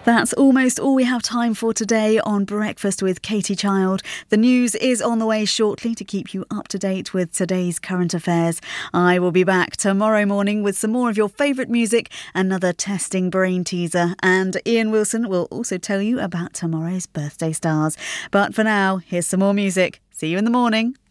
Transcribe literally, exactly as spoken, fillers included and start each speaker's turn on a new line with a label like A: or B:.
A: That's almost all we have time for today on Breakfast with Katie Child. The news is on the way shortly to keep you up to date with today's current affairs. I will be back tomorrow morning with some more of your favourite music, another testing brain teaser, and Ian Wilson will also tell you about tomorrow's birthday stars. But for now, here's some more music. See you in the morning.